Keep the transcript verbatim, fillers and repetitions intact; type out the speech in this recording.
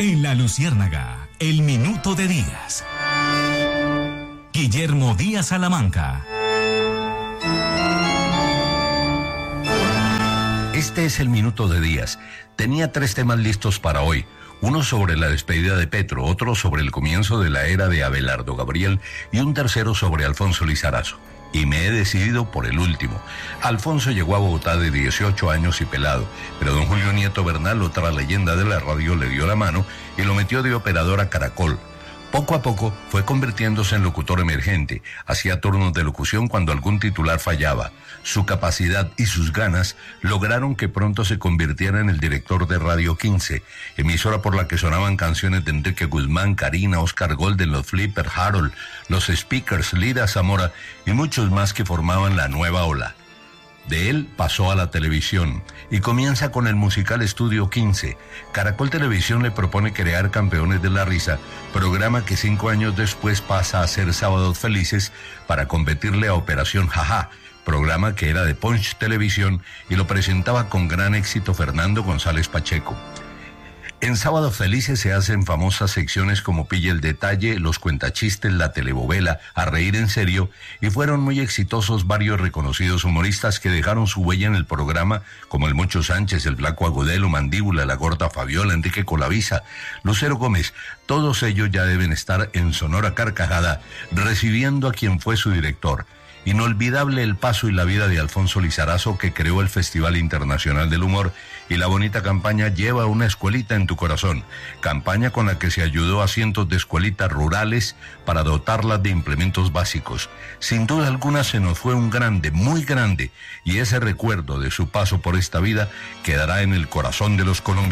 En La Luciérnaga, el minuto de Díaz. Guillermo Díaz Salamanca. Este es el minuto de Díaz. Tenía tres temas listos para hoy. Uno sobre la despedida de Petro, otro sobre el comienzo de la era de Abelardo Gabriel y un tercero sobre Alfonso Lizarazo. Y me he decidido por el último. Alfonso llegó a Bogotá de dieciocho años y pelado, pero don Julio Nieto Bernal, otra leyenda de la radio, le dio la mano y lo metió de operador a Caracol. Poco a poco fue convirtiéndose en locutor emergente, hacía turnos de locución cuando algún titular fallaba. Su capacidad y sus ganas lograron que pronto se convirtiera en el director de Radio quince, emisora por la que sonaban canciones de Enrique Guzmán, Karina, Oscar Golden, los Flipper, Harold, los Speakers, Lira Zamora y muchos más que formaban la nueva ola. De él pasó a la televisión y comienza con el musical Estudio quince. Caracol Televisión le propone crear Campeones de la Risa, programa que cinco años después pasa a ser Sábados Felices para competirle a Operación Jajá, programa que era de Punch Televisión y lo presentaba con gran éxito Fernando González Pacheco. En Sábados Felices se hacen famosas secciones como Pilla el Detalle, Los Cuentachistes, La Telebovela, A Reír en Serio, y fueron muy exitosos varios reconocidos humoristas que dejaron su huella en el programa, como el Mocho Sánchez, el Flaco Agudelo, Mandíbula, la Gorda Fabiola, Enrique Colavisa, Lucero Gómez. Todos ellos ya deben estar en sonora carcajada, recibiendo a quien fue su director. Inolvidable el paso y la vida de Alfonso Lizarazo, que creó el Festival Internacional del Humor, y la bonita campaña Lleva una escuelita en tu corazón, campaña con la que se ayudó a cientos de escuelitas rurales para dotarlas de implementos básicos. Sin duda alguna se nos fue un grande, muy grande, y ese recuerdo de su paso por esta vida quedará en el corazón de los colombianos.